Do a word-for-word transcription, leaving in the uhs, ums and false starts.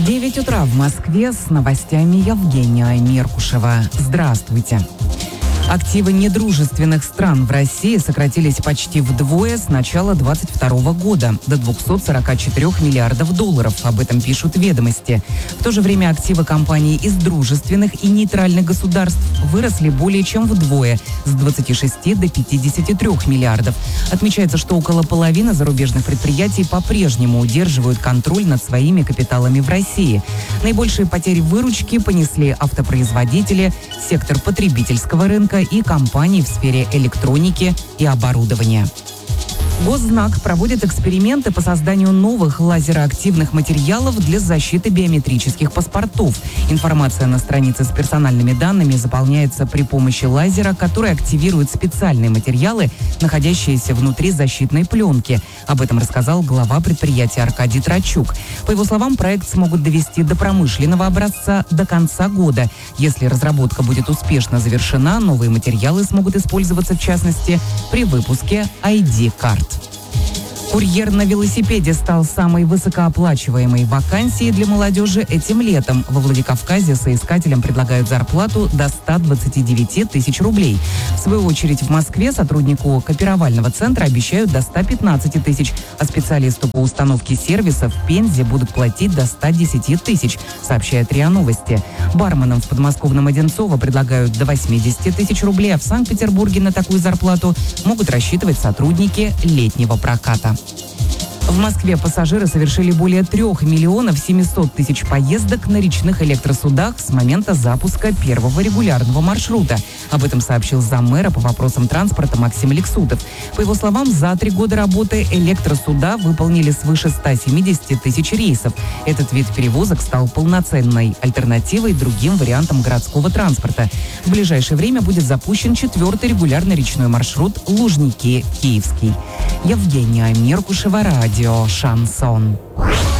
девять утра в Москве, с новостями Евгения Меркушева. Здравствуйте. Активы недружественных стран в России сократились почти вдвое с начала двадцать второго года до двухсот сорока четырёх миллиардов долларов. Об этом пишут «Ведомости». В то же время активы компаний из дружественных и нейтральных государств выросли более чем вдвое с двадцати шести до пятидесяти трёх миллиардов. Отмечается, что около половины зарубежных предприятий по-прежнему удерживают контроль над своими капиталами в России. Наибольшие потери выручки понесли автопроизводители, сектор потребительского рынка и компании в сфере электроники и оборудования. Госзнак проводит эксперименты по созданию новых лазероактивных материалов для защиты биометрических паспортов. Информация на странице с персональными данными заполняется при помощи лазера, который активирует специальные материалы, находящиеся внутри защитной пленки. Об этом рассказал глава предприятия Аркадий Трачук. По его словам, проект смогут довести до промышленного образца до конца года. Если разработка будет успешно завершена, новые материалы смогут использоваться, в частности, при выпуске ай ди-карт. Курьер на велосипеде стал самой высокооплачиваемой вакансией для молодежи этим летом. Во Владикавказе соискателям предлагают зарплату до ста двадцати девяти тысяч рублей. В свою очередь в Москве сотруднику копировального центра обещают до ста пятнадцати тысяч, а специалисту по установке сервисов в Пензе будут платить до ста десяти тысяч, сообщает РИА Новости. Барменам в подмосковном Одинцово предлагают до восьмидесяти тысяч рублей, а в Санкт-Петербурге на такую зарплату могут рассчитывать сотрудники летнего проката. В Москве пассажиры совершили более трех миллионов семисот тысяч поездок на речных электросудах с момента запуска первого регулярного маршрута. Об этом сообщил заммэра по вопросам транспорта Максим Лексутов. По его словам, за три года работы электросуда выполнили свыше ста семидесяти тысяч рейсов. Этот вид перевозок стал полноценной альтернативой другим вариантам городского транспорта. В ближайшее время будет запущен четвертый регулярный речной маршрут Лужники-Киевский. Евгения Меркушева, радио «Шансон».